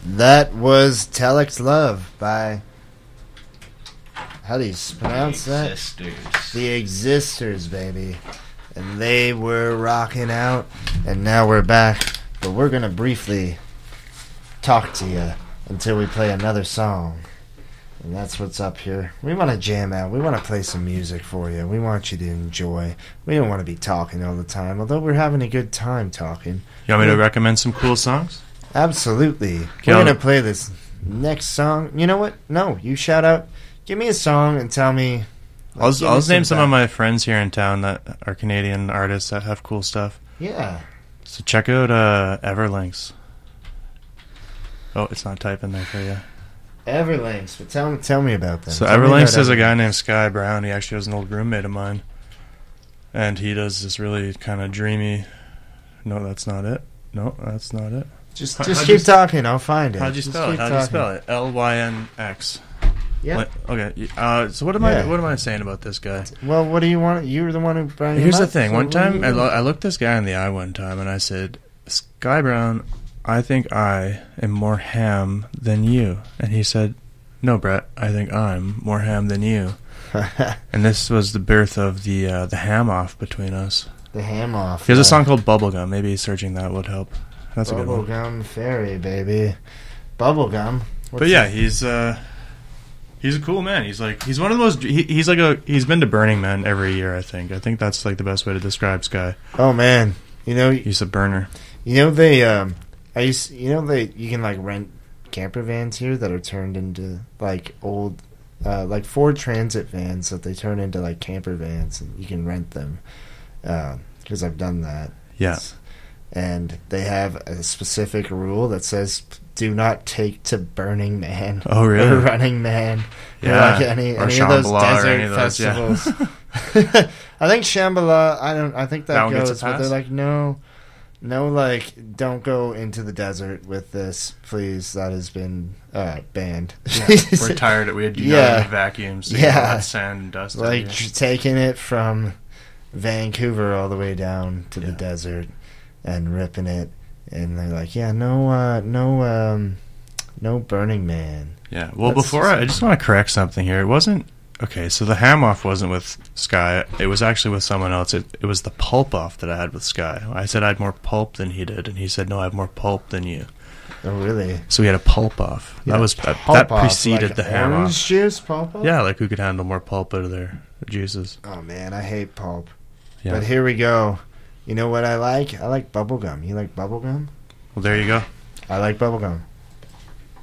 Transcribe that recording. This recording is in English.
That was Telex Love by... How do you pronounce that? Existers. The Existers, baby. And they were rocking out, and now we're back. But we're going to briefly talk to you until we play another song. And that's what's up here. We want to jam out. We want to play some music for you. We want you to enjoy. We don't want to be talking all the time, although we're having a good time talking. You want me to recommend some cool songs? Absolutely. We're going to play this next song. You know what? No, you shout out. Give me a song and tell me. I'll name some of my friends here in town that are Canadian artists that have cool stuff. Yeah. So check out Everlinks. Oh, it's not typing there for you. Everlinks. But tell me about them. So Everlinks is a guy named Sky Brown. He actually was an old roommate of mine. And he does this really kind of dreamy... No, that's not it. No, that's not it. Just keep talking. I'll find it. How'd you spell it? Lynx. Yeah. Okay. So what am I saying about this guy? Well, what do you want? You were the one who brought him Here's the up, thing. so One time, I looked this guy in the eye one time, and I said, "Sky Brown, I think I am more ham than you." And he said, "No, Brett, I think I'm more ham than you." And this was the birth of the ham off between us. The ham off. He has a song called Bubblegum. Maybe searching that would help. That's a good one. Bubblegum Fairy, baby. Bubblegum. But yeah, he's a cool man. He's one of those. He's been to Burning Man every year. I think that's like the best way to describe Sky. Oh man, he's a burner. You can like rent camper vans here that are turned into like old, like Ford Transit vans that they turn into like camper vans, and you can rent them. Because I've done that. Yeah. And they have a specific rule that says do not take to Burning Man. Oh, really? Or Running Man. Yeah. Or like any of those desert festivals. Yeah. I think Shambhala, I think that gets a goes, but pass? they're like, no, like, don't go into the desert with this, please. That has been banned. Yeah, we're tired. We had vacuums. So that sand and dust. Like, taking it from Vancouver all the way down to the desert and ripping it, and they're like, no Burning Man. Yeah. Well, I just want to correct something here. It wasn't okay. So the ham off wasn't with Sky. It was actually with someone else. It was the pulp off that I had with Sky. I said I had more pulp than he did, and he said no, I have more pulp than you. Oh, really? So we had a pulp off. Yeah, that preceded like the ham off. Orange juice pulp off? Yeah, like who could handle more pulp out of their juices? Oh man, I hate pulp. Yeah. But here we go. You know what I like? I like bubblegum. You like bubblegum? Well, there you go. I like bubblegum.